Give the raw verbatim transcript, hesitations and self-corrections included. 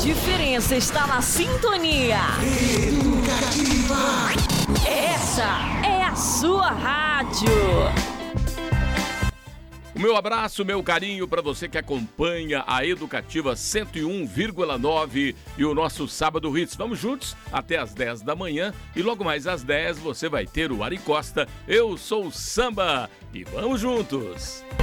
diferença está na sintonia. Educativa. Essa é a sua rádio. O meu abraço, meu carinho para você que acompanha a Educativa cento e um vírgula nove e o nosso Sábado Hits. Vamos juntos até às dez da manhã e logo mais às dez você vai ter o Ari Costa. Eu sou o Samba e vamos juntos.